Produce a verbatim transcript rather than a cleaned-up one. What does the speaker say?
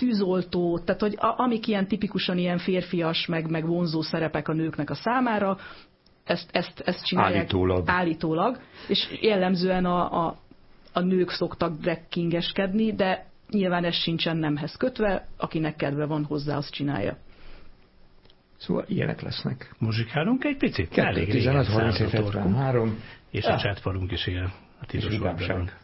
tűzoltó, tehát hogy a, amik ilyen tipikusan ilyen férfias, meg, meg vonzó szerepek a nőknek a számára, ezt, ezt, ezt csinálják állítólag. állítólag, és jellemzően a, a, a nők szoktak drekkingeskedni, de nyilván ez sincsen nemhez kötve, akinek kedve van hozzá, azt csinálja. Szóval ilyenek lesznek. Muzsikálunk egy picit? kettő tizenöt harminc ötvenhárom és a chatforunk is ilyen a tízes oldalon.